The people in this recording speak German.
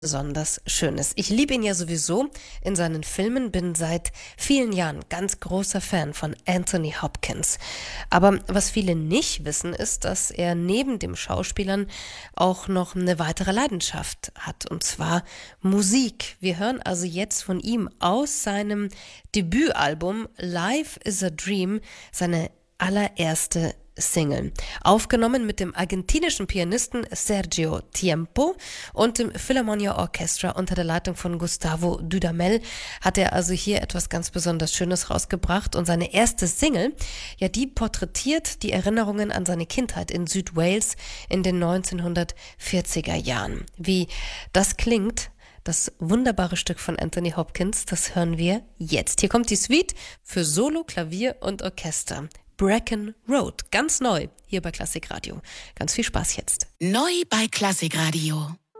Besonders Schönes. Ich liebe ihn ja sowieso in seinen Filmen, bin seit vielen Jahren ganz großer Fan von Anthony Hopkins. Aber was viele nicht wissen, ist, dass er neben dem Schauspielern auch noch eine weitere Leidenschaft hat, und zwar Musik. Wir hören also jetzt von ihm aus seinem Debütalbum Life is a Dream seine allererste Single. Aufgenommen mit dem argentinischen Pianisten Sergio Tiempo und dem Philharmonia Orchestra unter der Leitung von Gustavo Dudamel hat er also hier etwas ganz besonders Schönes rausgebracht, und seine erste Single, ja, die porträtiert die Erinnerungen an seine Kindheit in Südwales in den 1940er Jahren. Wie das klingt, das wunderbare Stück von Anthony Hopkins, das hören wir jetzt. Hier kommt die Suite für Solo, Klavier und Orchester. Bracken Road, ganz neu hier bei Klassik Radio. Ganz viel Spaß jetzt. Neu bei Klassik Radio.